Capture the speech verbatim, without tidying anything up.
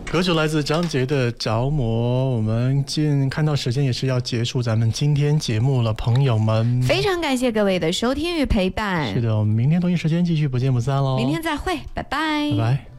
歌曲来自张杰的着魔。我们今看到时间也是要结束咱们今天节目了，朋友们非常感谢各位的收听与陪伴。 是的，我们明天同一时间继续不见不散喽。 明天再会，拜拜， 拜拜。